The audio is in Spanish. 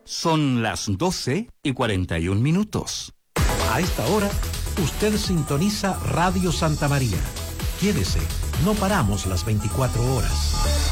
Son las 12:41. A esta hora, usted sintoniza Radio Santa María. Quédese, no paramos las 24 horas.